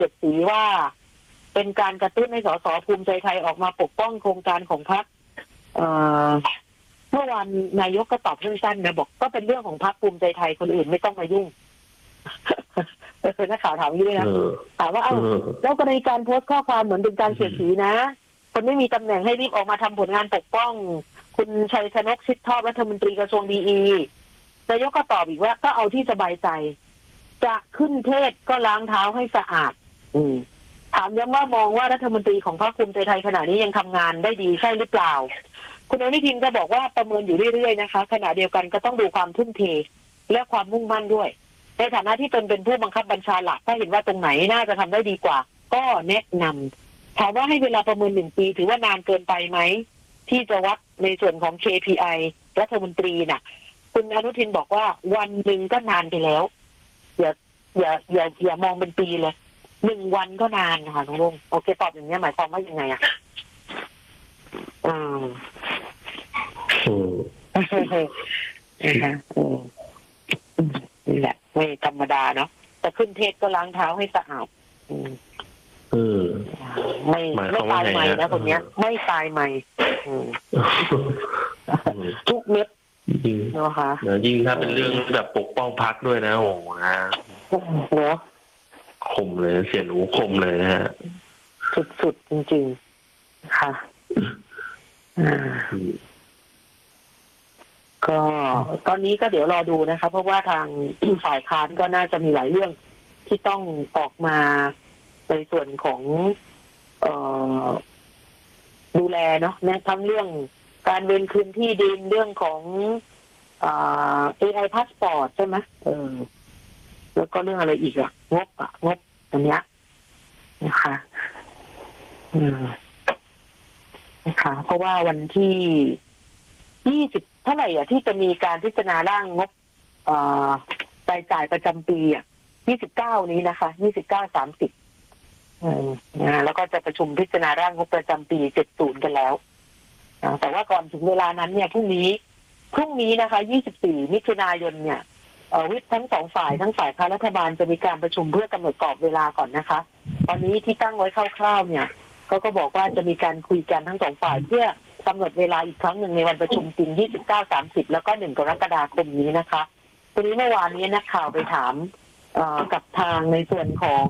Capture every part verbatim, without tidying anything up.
เจ็ดสีว่าเป็นการกระตุ้นให้สสภูมิใจไทยออกมาปกป้องโครงการของพรรคเมื่อวานนายกก็ตอบสั้นๆนะบอกก็เป็นเรื่องของพรรคภูมิใจไทยคนอื่นไม่ต้องมายุ่งเป็นนักข่าวถามด้วยนะถามว่าเอ้าแล้วกรณีการโพสต์ข้อความเหมือนเป็นการเสียดสีนะคนไม่มีตำแหน่งให้รีบออกมาทำผลงานปกป้องคุณชัยชนกชิดชอบรัฐมนตรีกระทรวงดีอีนายกก็ตอบอีกว่าก็เอาที่สบายใจจะขึ้นเทศก็ล้างเท้าให้สะอาดอืมถามย้ำว่ามองว่ารัฐมนตรีของพรรคภูมิใจไทยขณะนี้ยังทำงานได้ดีใช่หรือเปล่าคุณอนุทินก็บอกว่าประเมินอยู่เรื่อยๆนะคะขณะเดียวกันก็ต้องดูความทุ่มเทและความมุ่งมั่นด้วยในฐานะที่เป็นเป็นผู้บังคับบัญชาหลักถ้าเห็นว่าตรงไหนน่าจะทำได้ดีกว่าก็แนะนำถามว่าให้เวลาประเมินหนึ่งปีถือว่านานเกินไปไหมที่จะวัดในส่วนของ เค พี ไอ รัฐมนตรีน่ะคุณอนุทินบอกว่าวันหนึ่งก็นานไปแล้วอย่าอย่าอย่าอย่ามองเป็นปีเลยหนึ่งวันก็นานค่ะน้องลุงโอเคตอบอย่างนี้หมายความว่ายังไงอ่ะอืมอืมนะคะอืมนี่แหละไม่ธรรมดาเนาะแต่ขึ้นเทศก็ล้างเท้าให้สะอาดอืมอืมไม่ไม่ตายใหม่นะคนเนี้ยไม่ตายใหม่ทุกเม็ดจริงนะคะจริงถ้าเป็นเรื่องแบบปกป้องพรรคด้วยนะโอ้โหนะเนาะคมเลยเสียหนูคมเลยนะฮะสุดๆจริงๆค่ะก็ตอนนี้ก็เดี๋ยวรอดูนะคะเพราะว่าทางฝ่ายค้านก็น่าจะมีหลายเรื่องที่ต้องออกมาในส่วนของเอ่อดูแลเนาะนะทั้งเรื่องการเว้นคืนที่ดินเรื่องของเอ่อ เอ ไอ Passport ใช่ไหมเออแล้วก็เรื่องอะไรอีกอะงบอะงบอันเนี้ยนะคะอืมนะคะเพราะว่าวันที่ยี่สิบเท่าไหร่อ่ะที่จะมีการพิจารณาร่างงบเอ่อรายจ่ายประจำปีอ่ะยี่สิบเก้านี้นะคะยี่สิบเก้า สามสิบอืมนะแล้วก็จะประชุมพิจารณาร่างงบประจำปีเจ็ดสิบกันแล้วนะแต่ว่าก่อนถึงเวลานั้นเนี่ยพรุ่งนี้พรุ่งนี้นะคะยี่สิบสี่มิถุนายนเนี่ยเอ่อวิปทั้งสองฝ่ายทั้งฝ่ายค้านรัฐบาลจะมีการประชุมเพื่อกำหนดกรอบเวลาก่อนนะคะตอนนี้ที่ตั้งไว้คร่าวๆเนี่ยเขาก็บอกว่าจะมีการคุยกันทั้งสองฝ่ายเพื่อกำหนดเวลาอีกครั้งหนึ่งในวันประชุมจริงยี่สิบเก้า สามสิบแล้วก็หนึ่งกรกฎาคมนี้นะคะทีนี้เมื่อวานนี้นักข่าวไปถามกับทางในส่วนของ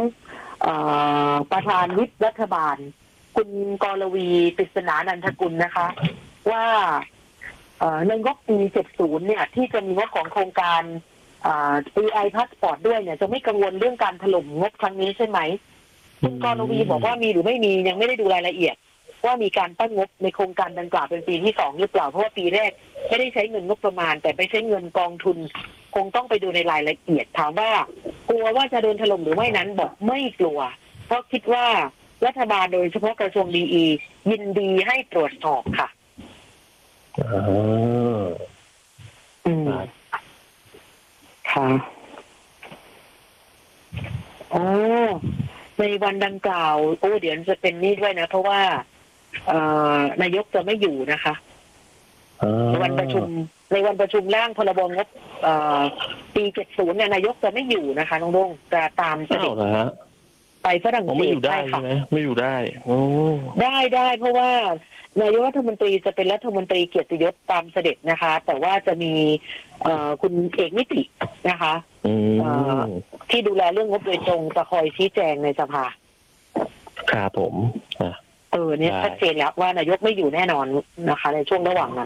ประธานวิปรัฐบาลคุณกรวีปริศนานันทกุลนะคะว่าในงบปีเจ็ดสิบเนี่ยที่จะมีงบของโครงการ เอ ไอ Passport ด้วยเนี่ยจะไม่กังวลเรื่องการถล่มงบครั้งนี้ใช่ไหมคุณกรวีบอกว่ามีหรือไม่มียังไม่ได้ดูรายละเอียดว่ามีการตั้งงบในโครงการดังกล่าวเป็นปีที่สองหรือเปล่าเพราะว่าปีแรกไม่ได้ใช้เงินงบประมาณแต่ไปใช้เงินกองทุนคงต้องไปดูในรายละเอียดถามว่ากลัวว่าจะโดนถล่มหรือไม่นั้นบอกไม่กลัวเพราะคิดว่ารัฐบาลโดยเฉพาะกระทรวงดีอียินดีให้ตรวจสอบค่ะอ๋ออืมค่ะอ๋อในวันดังกล่าวโอ้เดี๋ยวจะเป็นนี่ด้วยนะเพราะว่านายกจะไม่อยู่นะคะในวันประชุมในวันประชุมร่างพรบงบปีเจ็ดสิบเนี่ยนายกจะไม่อยู่นะคะน้องดงจะตามเสด็จไปฝรั่งเศสได้ค่ะไม่อยู่ได้โอ้ได้ได้เพราะว่านายกรัฐมนตรีจะเป็นรัฐมนตรีเกียรติยศตามเสด็จนะคะแต่ว่าจะมีคุณเอกนิตินะคะที่ดูแลเรื่องงบโดยตรงจะคอยชี้แจงในสภาครับผมเออเนี่ยชัดเจนแล้วว่านายกไม่อยู่แน่นอนนะคะในช่วงระหว่างนั้น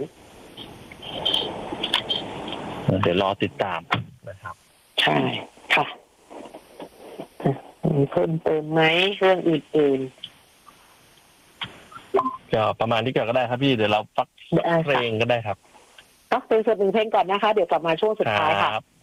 เดี๋ยวรอติดตามนะครับใช่ค่ะมีเพิ่มเติมไหมเรื่องอื่นๆก็ประมาณนี้ก่อนก็ได้ครับพี่เดี๋ยวเราฟังเพลงก็ได้ครับก็เป็นส่วนหนึ่งเพลงก่อนนะคะเดี๋ยวกลับมาช่วงสุดท้ายค่ะ